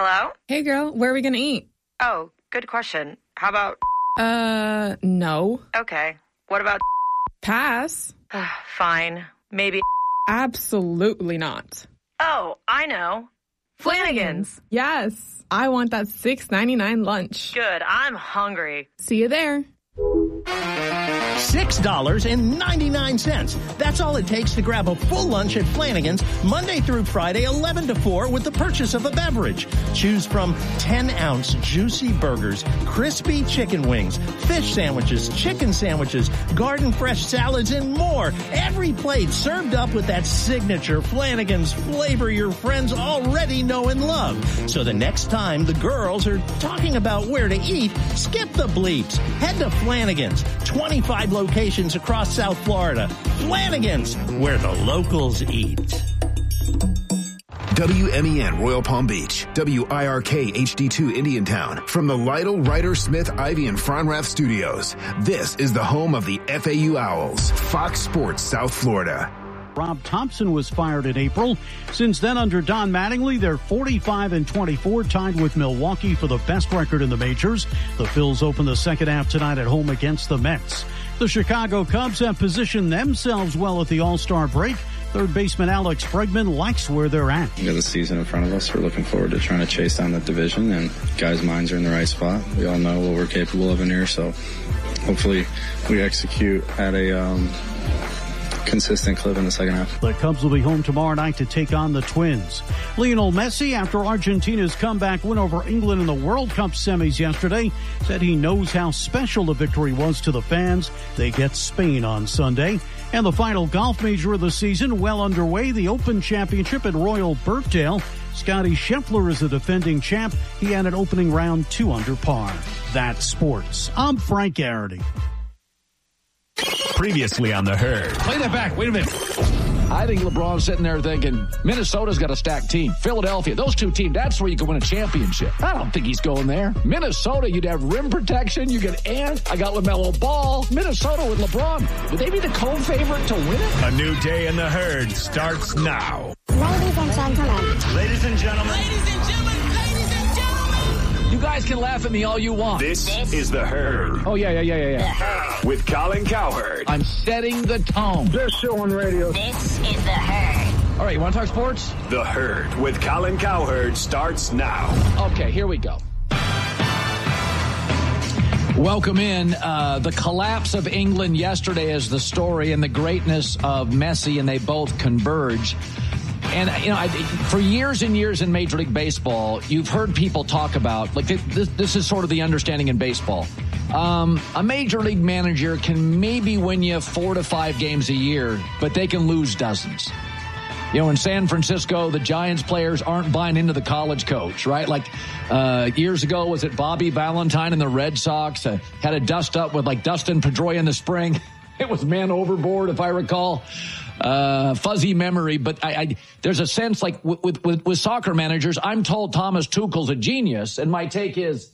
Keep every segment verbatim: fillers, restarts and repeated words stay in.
Hello? Hey, girl, where are we going to eat? Oh, good question. How about... Uh, no. Okay. What about... Pass. Fine. Maybe... Absolutely not. Oh, I know. Flanagan's. Yes. I want that six ninety-nine lunch. Good. I'm hungry. See you there. six dollars and ninety-nine cents. That's all it takes to grab a full lunch at Flanagan's Monday through Friday, eleven to four, with the purchase of a beverage. Choose from ten-ounce juicy burgers, crispy chicken wings, fish sandwiches, chicken sandwiches, garden fresh salads, and more. Every plate served up with that signature Flanagan's flavor your friends already know and love. So the next time the girls are talking about where to eat, skip the bleeps. Head to Flanagan's. twenty-five locations across South Florida. Flanagan's, where the locals eat. W M E N Royal Palm Beach, W I R K H D two Indiantown. From the Lytle, Ryder, Smith, Ivy, and Fronrath studios, this is the home of the F A U Owls, Fox Sports South Florida. Rob Thompson was fired in April. Since then, under Don Mattingly, they're forty-five and twenty-four, tied with Milwaukee for the best record in the majors. The Phils open the second half tonight at home against the Mets. The Chicago Cubs have positioned themselves well at the All-Star break. Third baseman Alex Bregman likes where they're at. We got the season in front of us. We're looking forward to trying to chase down that division, and guys' minds are in the right spot. We all know what we're capable of in here, so hopefully we execute at a um, consistent clip in the second half. The Cubs will be home tomorrow night to take on the Twins. Lionel Messi, after Argentina's comeback win over England in the World Cup semis yesterday, said he knows how special the victory was to the fans. They get Spain on Sunday. And the final golf major of the season well underway, the Open Championship at Royal Birkdale. Scotty Scheffler is the defending champ. He had an opening round two under par. That's sports. I'm Frank Garrity. Previously on The Herd. Play that back. Wait a minute. I think LeBron's sitting there thinking, Minnesota's got a stacked team. Philadelphia, those two teams, that's where you can win a championship. I don't think he's going there. Minnesota, you'd have rim protection. You get Ant. I got LaMelo Ball. Minnesota with LeBron. Would they be the co-favorite to win it? A new day in The Herd starts now. Ladies and gentlemen. Ladies and gentlemen. Ladies and gentlemen. Ladies and gentlemen. You guys can laugh at me all you want. This, this is The Herd. Oh, yeah, yeah, yeah, yeah, yeah. With Colin Cowherd. I'm setting the tone. Best show on radio. This is The Herd. All right, you want to talk sports? The Herd with Colin Cowherd starts now. Okay, here we go. Welcome in. Uh, the collapse of England yesterday is the story, and the greatness of Messi, and they both converge. And, you know, I, for years and years in Major League Baseball, you've heard people talk about, like, this, this is sort of the understanding in baseball. Um, a Major League manager can maybe win you four to five games a year, but they can lose dozens. You know, in San Francisco, the Giants players aren't buying into the college coach, right? Like, uh, years ago, was it Bobby Valentine and the Red Sox uh, had a dust up with, like, Dustin Pedroia in the spring? It was man overboard, if I recall. Uh, fuzzy memory, but I, I, there's a sense, like, with, with, with soccer managers, I'm told Thomas Tuchel's a genius, and my take is,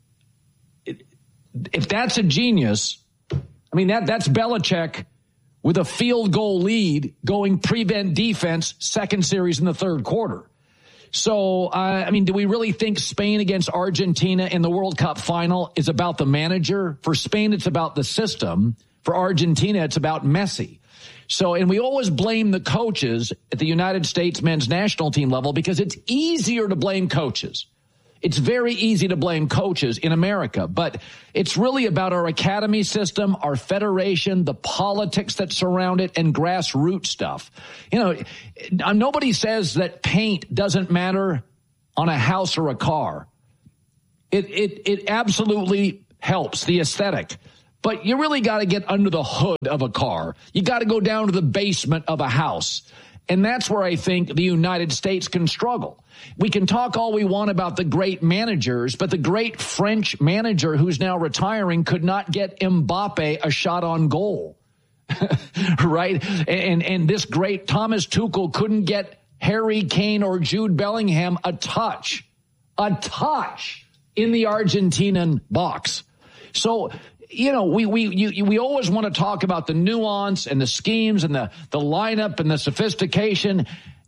if that's a genius, I mean, that that's Belichick with a field goal lead going prevent defense, second series in the third quarter. So, uh, I mean, do we really think Spain against Argentina in the World Cup final is about the manager? For Spain, it's about the system. For Argentina, it's about Messi. So, and we always blame the coaches at the United States men's national team level because it's easier to blame coaches. It's very easy to blame coaches in America, but it's really about our academy system, our federation, the politics that surround it, and grassroots stuff. You know, nobody says that paint doesn't matter on a house or a car. It, it, it absolutely helps the aesthetic. But you really got to get under the hood of a car. You got to go down to the basement of a house. And that's where I think the United States can struggle. We can talk all we want about the great managers, but the great French manager who's now retiring could not get Mbappe a shot on goal. Right? And, and this great Thomas Tuchel couldn't get Harry Kane or Jude Bellingham a touch, a touch in the Argentinian box. So, you know, we we you, we always want to talk about the nuance and the schemes and the, the lineup and the sophistication.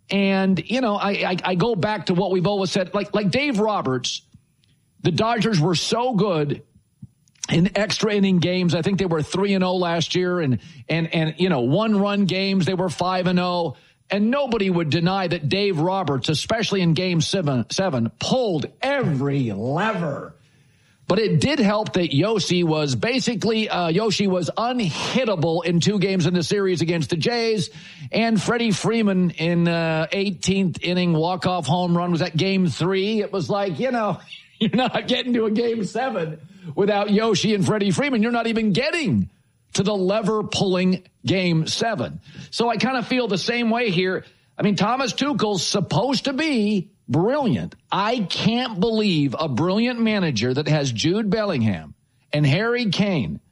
And, you know, I, I, I go back to what we've always said, like, like Dave Roberts, the Dodgers were so good in extra inning games. I think they were three and oh last year, and, and, and, you know, one run games, they were five and oh. And nobody would deny that Dave Roberts, especially in game seven, seven, pulled every lever. But it did help that Yoshi was basically, uh, Yoshi was unhittable in two games in the series against the Jays. And Freddie Freeman in uh, eighteenth inning walk-off home run was at game three. It was like, you know, you're not getting to a game seven without Yoshi and Freddie Freeman. You're not even getting to the lever-pulling game seven. So I kind of feel the same way here. I mean, Thomas Tuchel's supposed to be brilliant. I can't believe a brilliant manager that has Jude Bellingham and Harry Kane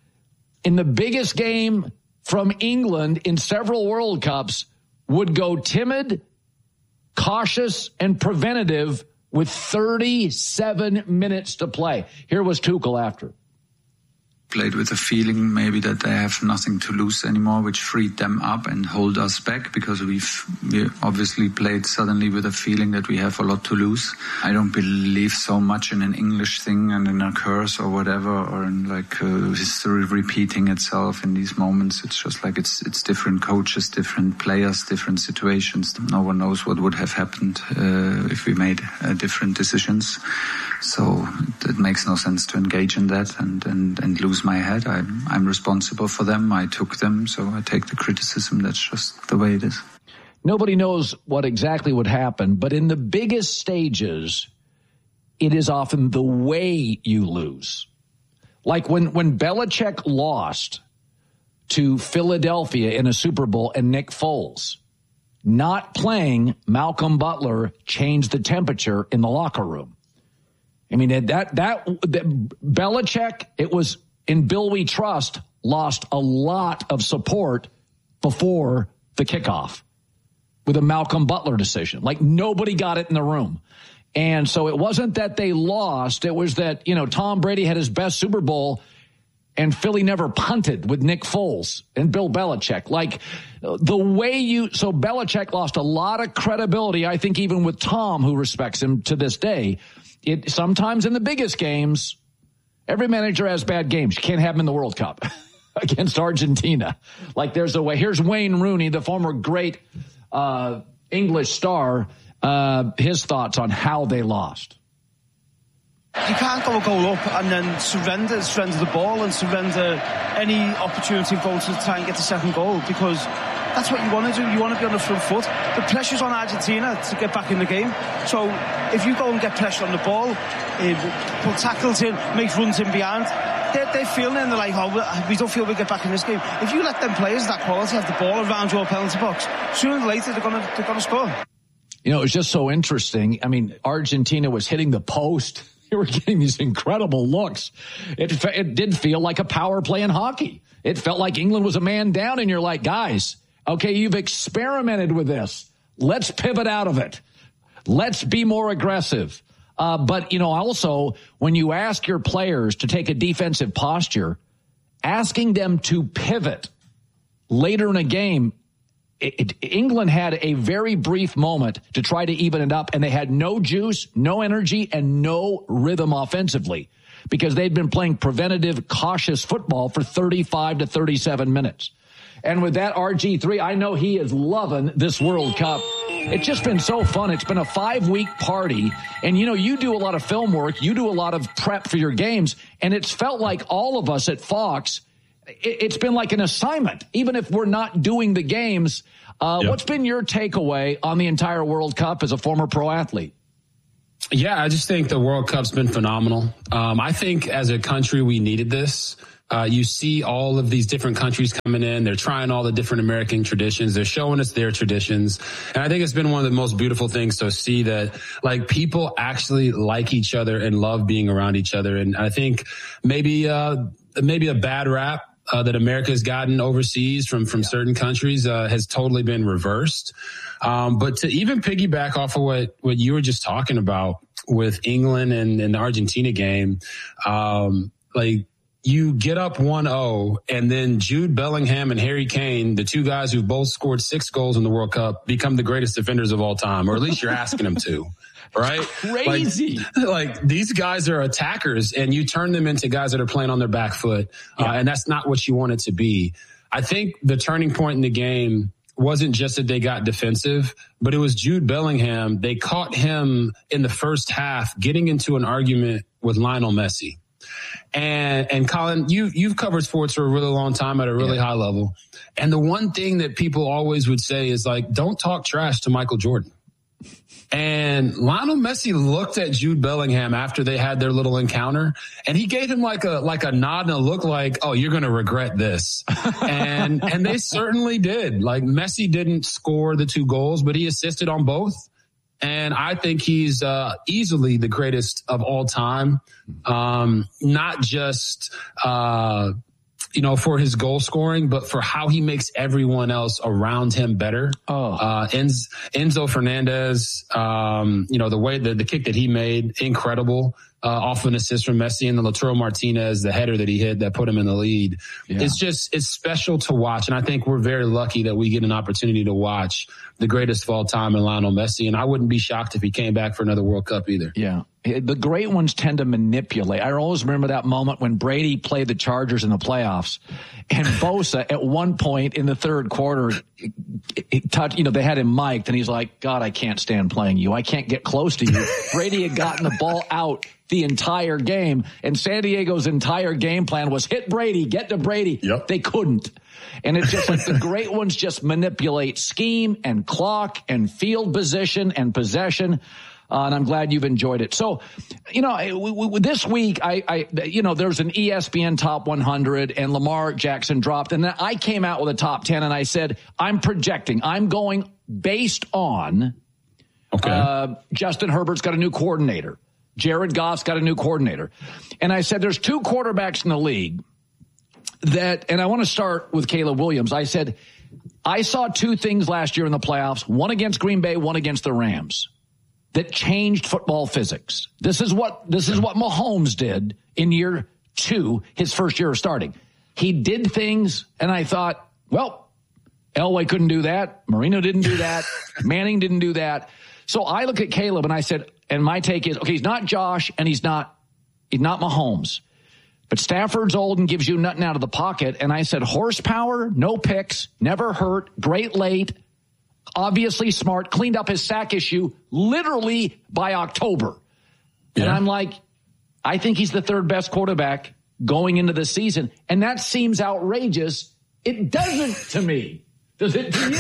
in the biggest game from England in several World Cups would go timid, cautious, and preventative with thirty-seven minutes to play. Here was Tuchel after. Played with a feeling maybe that they have nothing to lose anymore, which freed them up and hold us back, because we've we obviously played suddenly with a feeling that we have a lot to lose. I don't believe so much in an English thing and in a curse or whatever, or in like uh, history repeating itself in these moments. It's just like it's it's different coaches, different players, different situations. No one knows what would have happened uh, if we made uh, different decisions. So it makes no sense to engage in that and, and, and lose my head. I'm, I'm responsible for them. I took them, so I take the criticism. That's just the way it is. Nobody knows what exactly would happen, but in the biggest stages, it is often the way you lose. Like when, when Belichick lost to Philadelphia in a Super Bowl and Nick Foles, not playing Malcolm Butler changed the temperature in the locker room. I mean, that, that, that Belichick, it was in Bill We Trust, lost a lot of support before the kickoff with a Malcolm Butler decision. Like, nobody got it in the room. And so it wasn't that they lost. It was that, you know, Tom Brady had his best Super Bowl and Philly never punted with Nick Foles and Bill Belichick. Like, the way you, so Belichick lost a lot of credibility, I think, even with Tom, who respects him to this day. It sometimes in the biggest games, every manager has bad games. You can't have them in the World Cup against Argentina. Like, there's a way. Here's Wayne Rooney, the former great uh, English star, uh, his thoughts on how they lost. You can't go a goal up and then surrender, surrender the ball and surrender any opportunity of going to try and get the second goal, because that's what you want to do. You want to be on the front foot. The pressure's on Argentina to get back in the game. So if you go and get pressure on the ball, uh, put tackles in, make runs in behind, they're, they're feeling it and they're like, oh, we don't feel we get back in this game. If you let them players that quality have the ball around your penalty box, sooner or later they're going to they're going to score. You know, it's just so interesting. I mean, Argentina was hitting the post. You were getting these incredible looks. It, it did feel like a power play in hockey. It felt like England was a man down, and you're like, guys, okay, you've experimented with this. Let's pivot out of it. Let's be more aggressive. Uh, but, you know, also, when you ask your players to take a defensive posture, asking them to pivot later in a game, it, it, England had a very brief moment to try to even it up, and they had no juice, no energy, and no rhythm offensively because they'd been playing preventative, cautious football for thirty-five to thirty-seven minutes. And with that, R G three, I know he is loving this World Cup. It's just been so fun. It's been a five-week party. And, you know, you do a lot of film work. You do a lot of prep for your games. And it's felt like all of us at Fox, it's been like an assignment, even if we're not doing the games. Uh, yep. What's been your takeaway on the entire World Cup as a former pro athlete? Yeah, I just think the World Cup's been phenomenal. Um, I think as a country, we needed this. Uh, you see all of these different countries coming in. They're trying all the different American traditions. They're showing us their traditions. And I think it's been one of the most beautiful things to see that, like, people actually like each other and love being around each other. And I think maybe, uh, maybe a bad rap uh, that America's gotten overseas from, from certain countries uh, has totally been reversed. Um, but to even piggyback off of what, what you were just talking about with England and, and the Argentina game, um, like, you get up one oh, and then Jude Bellingham and Harry Kane, the two guys who both scored six goals in the World Cup, become the greatest defenders of all time, or at least you're asking them to. Right? Crazy. Like, like these guys are attackers, and you turn them into guys that are playing on their back foot, uh, yeah. and that's not what you want it to be. I think the turning point in the game wasn't just that they got defensive, but it was Jude Bellingham. They caught him in the first half getting into an argument with Lionel Messi. And, and Colin, you, you've covered sports for a really long time at a really yeah. high level. And the one thing that people always would say is like, don't talk trash to Michael Jordan. And Lionel Messi looked at Jude Bellingham after they had their little encounter, and he gave him like a like a nod and a look like, oh, you're going to regret this. and and they certainly did. Like, Messi didn't score the two goals, but he assisted on both. And I think he's uh, easily the greatest of all time, um, not just uh you know, for his goal scoring, but for how he makes everyone else around him better. Oh, uh, Enzo, Enzo Fernandez, um, you know, the way the, the kick that he made, incredible, uh, off an assist from Messi, and the Lautaro Martinez, the header that he hit that put him in the lead. Yeah. It's just, it's special to watch. And I think we're very lucky that we get an opportunity to watch the greatest of all time in Lionel Messi. And I wouldn't be shocked if he came back for another World Cup either. Yeah. The great ones tend to manipulate. I always remember that moment when Brady played the Chargers in the playoffs, and Bosa at one point in the third quarter, it, it touched, you know, they had him mic'd, and he's like, God, I can't stand playing you. I can't get close to you. Brady had gotten the ball out the entire game, and San Diego's entire game plan was hit Brady, get to Brady. Yep. They couldn't. And it's just like the great ones just manipulate scheme and clock and field position and possession. Uh, and I'm glad you've enjoyed it. So, you know, we, we, this week, I, I, you know, there's an E S P N top one hundred, and Lamar Jackson dropped. And then I came out with a top ten, and I said, I'm projecting. I'm going based on okay. uh, Justin Herbert's got a new coordinator. Jared Goff's got a new coordinator. And I said, there's two quarterbacks in the league that, and I want to start with Caleb Williams. I said, I saw two things last year in the playoffs, one against Green Bay, one against the Rams, that changed football physics. This is what this is what Mahomes did in year two, his first year of starting. He did things, and I thought, well, Elway couldn't do that. Marino didn't do that. Manning didn't do that. So I look at Caleb, and I said, and my take is, okay, he's not Josh, and he's not he's not Mahomes. But Stafford's old and gives you nothing out of the pocket. And I said, horsepower, no picks, never hurt, great late, obviously smart, cleaned up his sack issue literally by October. Yeah. And I'm like, I think he's the third best quarterback going into the season. And that seems outrageous. It doesn't to me. Does it to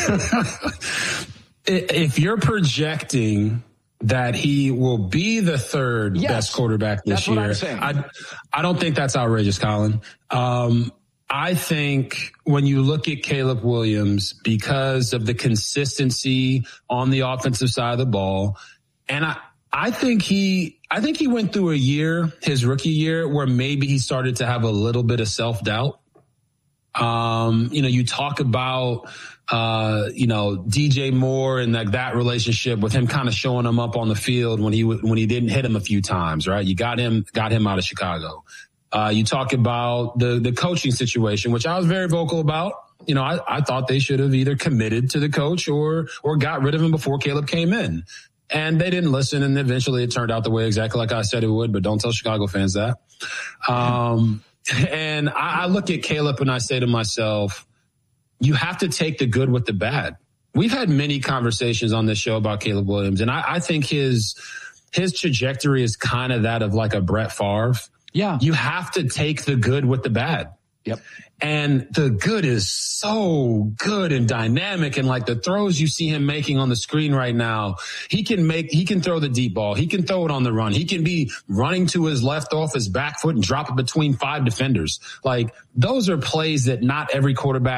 you? If you're projecting that he will be the third yes, best quarterback this that's what year, I'm saying. I, I don't think that's outrageous, Colin. Um, I think when you look at Caleb Williams, because of the consistency on the offensive side of the ball, and I, I think he, I think he went through a year, his rookie year, where maybe he started to have a little bit of self-doubt. Um, you know, you talk about, uh, you know, D J Moore and like that relationship with him kind of showing him up on the field when he, when he didn't hit him a few times, right? You got him, got him out of Chicago. Uh, you talk about the, the coaching situation, which I was very vocal about. You know, I, I thought they should have either committed to the coach or, or got rid of him before Caleb came in. And they didn't listen. And eventually it turned out the way exactly like I said it would, but don't tell Chicago fans that. Um, and I, I look at Caleb and I say to myself, you have to take the good with the bad. We've had many conversations on this show about Caleb Williams, and I, I think his, his trajectory is kind of that of like a Brett Favre. Yeah. You have to take the good with the bad. Yep. And the good is so good and dynamic. And like the throws you see him making on the screen right now, he can make, he can throw the deep ball. He can throw it on the run. He can be running to his left off his back foot and drop it between five defenders. Like those are plays that not every quarterback